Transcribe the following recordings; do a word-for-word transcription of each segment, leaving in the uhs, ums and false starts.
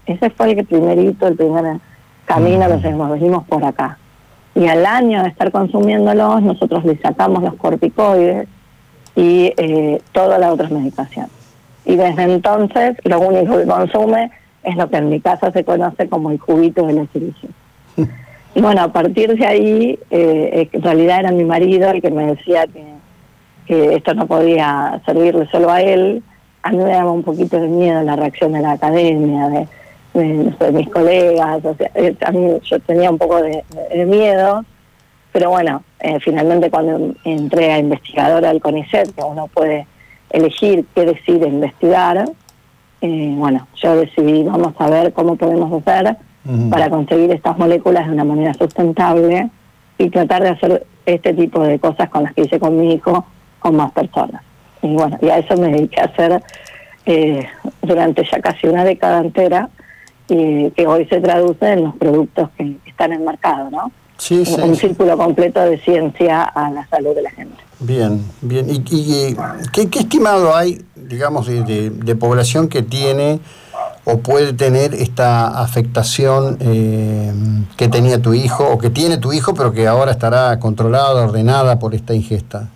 ese fue el primerito, el primer camino que nos venimos por acá. Y al año de estar consumiéndolos, nosotros le sacamos los corticoides y eh, toda la otra medicación. Y desde entonces, lo único que consume es lo que en mi casa se conoce como el juguito de la cirugía. Y bueno, a partir de ahí, eh, en realidad era mi marido el que me decía que, que esto no podía servirle solo a él. A mí me daba un poquito de miedo la reacción de la academia, de, de, de mis colegas. O sea, a mí yo tenía un poco de, de miedo, pero bueno, eh, finalmente cuando entré a investigadora del CONICET, que uno puede elegir qué decide investigar, eh, bueno, yo decidí, vamos a ver cómo podemos hacer uh-huh. para conseguir estas moléculas de una manera sustentable y tratar de hacer este tipo de cosas con las que hice con mi hijo, con más personas. Y bueno, y a eso me dediqué a hacer eh, durante ya casi una década entera, y que hoy se traduce en los productos que están en el mercado, ¿no? Sí, sí, un sí. círculo completo de ciencia a la salud de la gente. Bien, bien. ¿Y, y ¿qué, qué estimado hay, digamos, de, de, de población que tiene o puede tener esta afectación eh, que tenía tu hijo o que tiene tu hijo, pero que ahora estará controlada, ordenada por esta ingesta?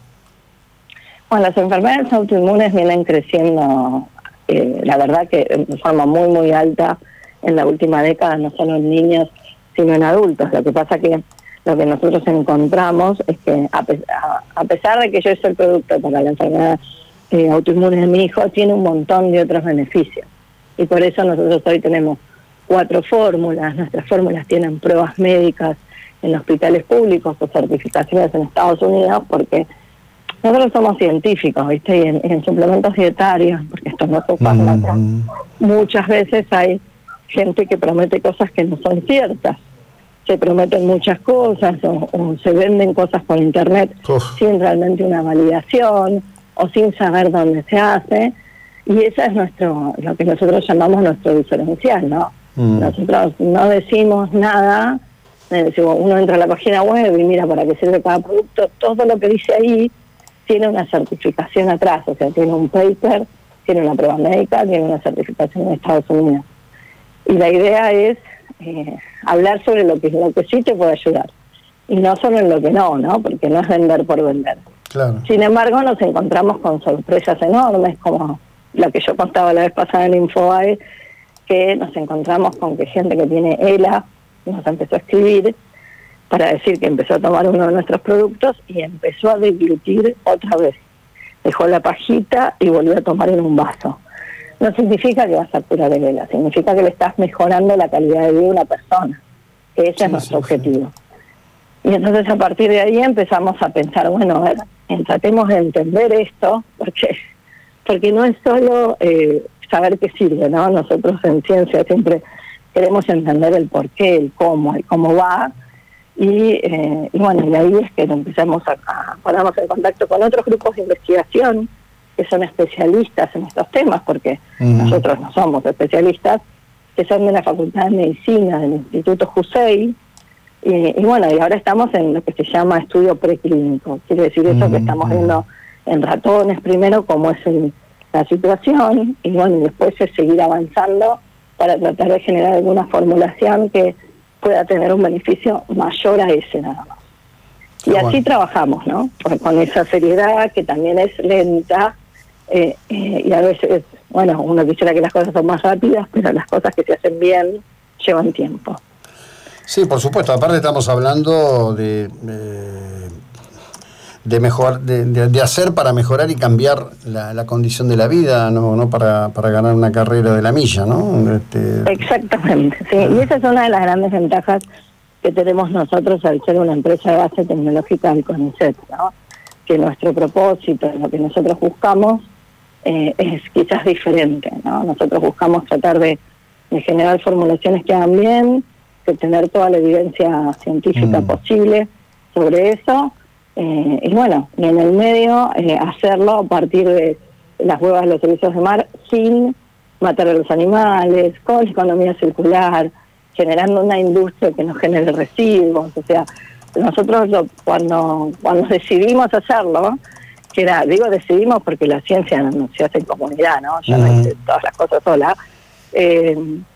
Bueno, las enfermedades autoinmunes vienen creciendo, eh, la verdad que de forma muy, muy alta en la última década, no solo en niños, sino en adultos. Lo que pasa que lo que nosotros encontramos es que a, pe- a, a pesar de que yo soy el producto para la enfermedad eh, autoinmune de mi hijo, tiene un montón de otros beneficios. Y por eso nosotros hoy tenemos cuatro fórmulas. Nuestras fórmulas tienen pruebas médicas en hospitales públicos o certificaciones en Estados Unidos, porque nosotros somos científicos, ¿viste? Y en, en suplementos dietarios, porque esto no se fármaco, mm-hmm. muchas veces hay gente que promete cosas que no son ciertas. Se prometen muchas cosas o, o se venden cosas por internet Uf. sin realmente una validación o sin saber dónde se hace, y esa es nuestro lo que nosotros llamamos nuestro diferencial, ¿no? Mm. Nosotros no decimos nada, decimos, uno entra a la página web y mira para qué sirve cada producto, todo lo que dice ahí tiene una certificación atrás, o sea, tiene un paper, tiene una prueba médica, tiene una certificación en Estados Unidos. Y la idea es eh, hablar sobre lo que, lo que sí te puede ayudar, y no solo en lo que no, ¿no? Porque no es vender por vender. Claro. Sin embargo, nos encontramos con sorpresas enormes, como la que yo contaba la vez pasada en Infobae, que nos encontramos con que gente que tiene E L A nos empezó a escribir para decir que empezó a tomar uno de nuestros productos y empezó a deglutir otra vez. Dejó la pajita y volvió a tomar en un vaso. No significa que vas a curar el E L A, significa que le estás mejorando la calidad de vida de una persona, que ese sí, es nuestro sí, objetivo. Sí. Y entonces a partir de ahí empezamos a pensar, bueno, a ver, tratemos de entender esto, porque porque no es solo eh, saber qué sirve, ¿no? Nosotros en ciencia siempre queremos entender el por qué, el cómo, el cómo va, y, eh, y bueno, y ahí es que empezamos a, a ponernos en contacto con otros grupos de investigación que son especialistas en estos temas, porque uh-huh. nosotros no somos especialistas, que son de la Facultad de Medicina del Instituto Jusey, y, y bueno, y ahora estamos en lo que se llama estudio preclínico, quiere decir eso uh-huh. que estamos viendo en ratones primero cómo es el, la situación, y bueno, y después es seguir avanzando para tratar de generar alguna formulación que pueda tener un beneficio mayor a ese nada más. Y bueno. así trabajamos, ¿no? Con esa seriedad que también es lenta, eh, eh, y a veces, bueno, uno quisiera que las cosas son más rápidas, pero las cosas que se hacen bien llevan tiempo. Sí, por supuesto. Aparte estamos hablando de... Eh... de mejor de, de, de hacer para mejorar y cambiar la, la condición de la vida, no no para, para ganar una carrera de la milla, ¿no? Este... Exactamente, sí, y esa es una de las grandes ventajas que tenemos nosotros al ser una empresa de base tecnológica del CONICET, ¿no? Que nuestro propósito, lo que nosotros buscamos, eh, es quizás diferente, ¿no? Nosotros buscamos tratar de, de generar formulaciones que hagan bien, de tener toda la evidencia científica mm. posible sobre eso, Eh, y bueno, y en el medio eh, hacerlo a partir de las huevas de los servicios de mar sin matar a los animales, con economía circular, generando una industria que no genere residuos. O sea, nosotros lo, cuando cuando decidimos hacerlo, que era, digo decidimos porque la ciencia no se hace en comunidad, ¿no? Yo uh-huh. no hice todas las cosas sola, eh,